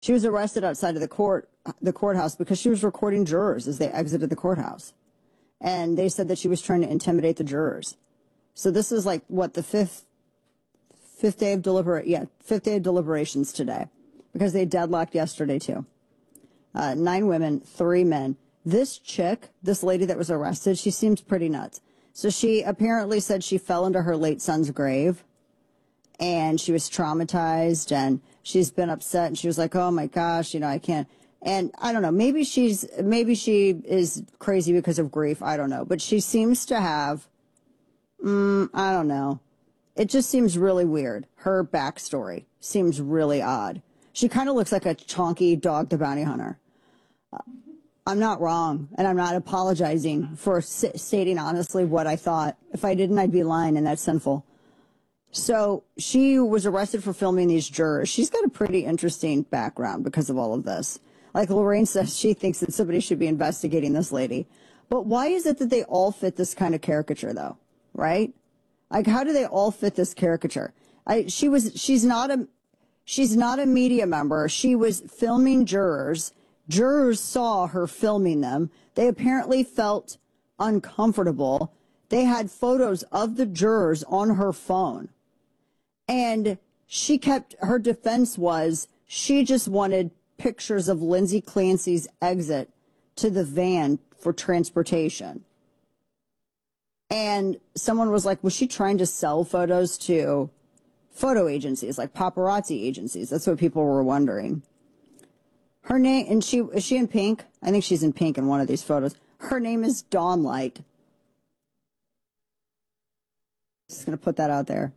She was arrested outside of the courthouse because she was recording jurors as they exited the courthouse. And they said that she was trying to intimidate the jurors. So this is like, what, the fifth day of deliberations today, because they deadlocked yesterday too. 9 women, 3 men. This chick, this lady that was arrested, she seems pretty nuts. So she apparently said she fell into her late son's grave and she was traumatized and she's been upset and she was like, oh my gosh, I can't. And I don't know, maybe she is crazy because of grief. I don't know. But she seems to have, I don't know. It just seems really weird. Her backstory seems really odd. She kind of looks like a chonky Dog the Bounty Hunter. I'm not wrong, and I'm not apologizing for stating honestly what I thought. If I didn't, I'd be lying, and that's sinful. So she was arrested for filming these jurors. She's got a pretty interesting background because of all of this. Like Lorraine says, she thinks that somebody should be investigating this lady. But why is it that they all fit this kind of caricature, though? Right? Like, how do they all fit this caricature? She's not a media member. She was filming jurors. Jurors saw her filming them. They apparently felt uncomfortable. They had photos of the jurors on her phone. And her defense was she just wanted pictures of Lindsay Clancy's exit to the van for transportation. And someone was like, was she trying to sell photos to photo agencies, like paparazzi agencies? That's what people were wondering. Her name, and is she in pink? I think she's in pink in one of these photos. Her name is Dawn Light. Just going to put that out there.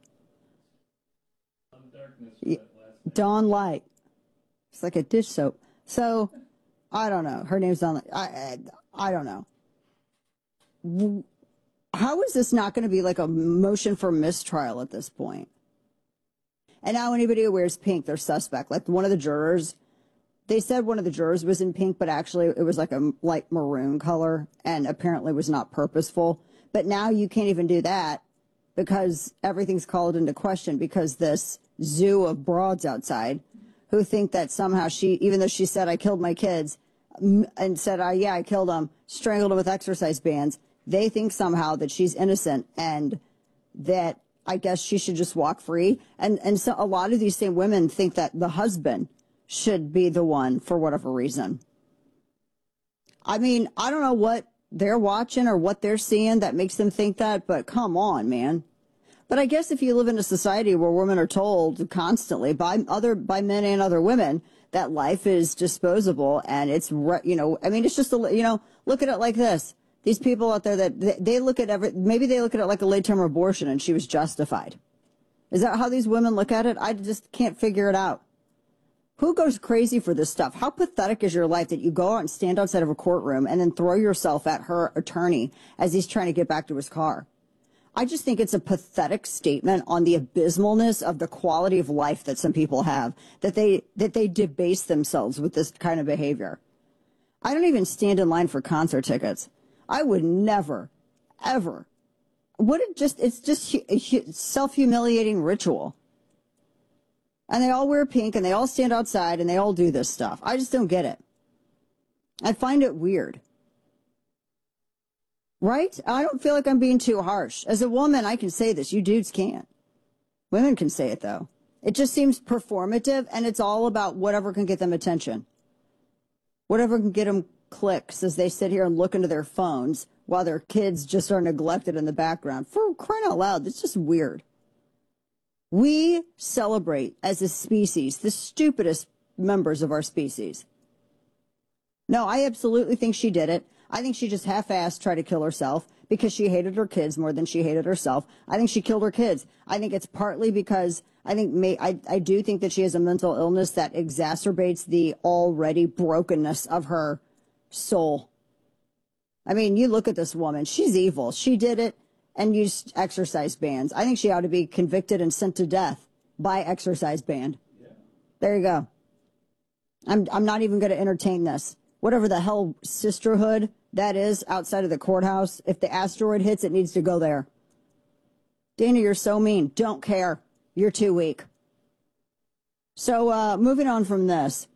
Dawn Light. It's like a dish soap. So, I don't know. Her name's Dawn Light. I don't know. How is this not going to be like a motion for mistrial at this point? And now anybody who wears pink, they're suspect. Like one of the jurors, they said one of the jurors was in pink, but actually it was like a light maroon color and apparently was not purposeful. But now you can't even do that because everything's called into question because this zoo of broads outside who think that somehow even though she said, I killed my kids and said, yeah, I killed them, strangled them with exercise bands, they think somehow that she's innocent and that I guess she should just walk free. And so a lot of these same women think that the husband should be the one for whatever reason. I mean, I don't know what they're watching or what they're seeing that makes them think that, but come on, man. But I guess if you live in a society where women are told constantly by men and other women that life is disposable and it's, it's just, look at it like this. These people out there that they look at maybe they look at it like a late-term abortion and she was justified. Is that how these women look at it? I just can't figure it out. Who goes crazy for this stuff? How pathetic is your life that you go out and stand outside of a courtroom and then throw yourself at her attorney as he's trying to get back to his car? I just think it's a pathetic statement on the abysmalness of the quality of life that some people have, that they debase themselves with this kind of behavior. I don't even stand in line for concert tickets. I would never, ever. It's just a self-humiliating ritual. And they all wear pink and they all stand outside and they all do this stuff. I just don't get it. I find it weird. Right? I don't feel like I'm being too harsh. As a woman, I can say this. You dudes can't. Women can say it, though. It just seems performative and it's all about whatever can get them attention. Whatever can get them clicks as they sit here and look into their phones while their kids just are neglected in the background. For crying out loud, it's just weird. We celebrate as a species the stupidest members of our species. No, I absolutely think she did it. I think she just half-assed tried to kill herself because she hated her kids more than she hated herself. I think she killed her kids. I think it's partly because I do think that she has a mental illness that exacerbates the already brokenness of her soul. I mean, you look at this woman. She's evil. She did it and used exercise bands. I think she ought to be convicted and sent to death by exercise band. Yeah. There you go. I'm not even going to entertain this. Whatever the hell sisterhood that is outside of the courthouse, if the asteroid hits, it needs to go there. Dana, you're so mean. Don't care. You're too weak. So moving on from this.